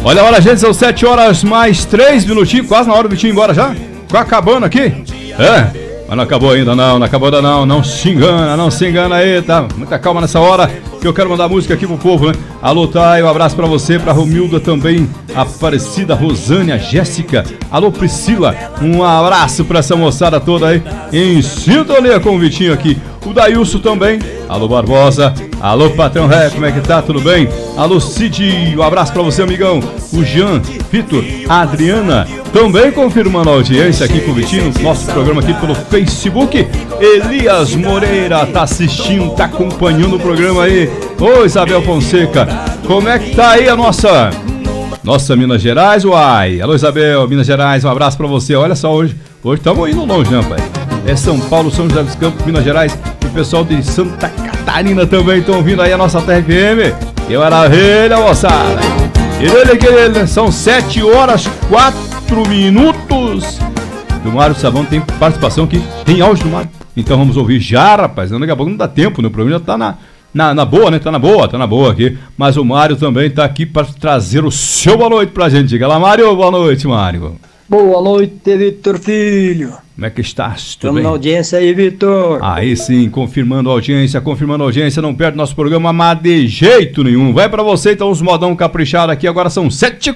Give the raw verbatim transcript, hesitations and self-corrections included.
Olha a hora, gente, são sete horas mais três minutinhos, quase na hora do Vitinho ir embora já. Quase acabando aqui. É. Mas não acabou ainda não, não acabou ainda não, não se engana, não se engana aí, tá? Muita calma nessa hora, que eu quero mandar música aqui pro povo, né? Alô, Thay, um abraço pra você, pra Romilda também, Aparecida, Rosânia, Jéssica, alô, Priscila, um abraço pra essa moçada toda aí, em sintonia com o Vitinho aqui. O Dailson também, alô, Barbosa, alô, Patrão Ré, como é que tá, tudo bem? Alô, Cid, um abraço pra você, amigão. O Jean, Vitor, a Adriana, também confirmando a audiência aqui com o Vitinho, nosso programa aqui pelo Facebook. Elias Moreira tá assistindo, tá acompanhando o programa aí. Ô, Isabel Fonseca, como é que tá aí a nossa nossa Minas Gerais, uai? Alô, Isabel, Minas Gerais, um abraço pra você. Olha só, hoje hoje estamos indo longe, né, pai? É São Paulo, São José dos Campos, Minas Gerais. O pessoal de Santa Catarina também estão vindo aí a nossa Terra F M. Que maravilha, moçada. E dele, que ele, são sete horas quatro minutos. O Mário Savão tem participação aqui, tem áudio do Mário. Então vamos ouvir já, rapaz. Daqui a pouco não dá tempo, né? O programa já tá na, na, na boa, né? Tá na boa, tá na boa aqui. Mas o Mário também tá aqui para trazer o seu boa noite pra gente. Diga lá, Mário, boa noite, Mário. Boa noite, Vitor Filho. Como é que estás? Tudo Estamos bem? na audiência aí, Vitor. Aí sim, confirmando a audiência, confirmando a audiência. Não perde nosso programa, mas de jeito nenhum. Vai pra você, então, os modão caprichados aqui. Agora são sete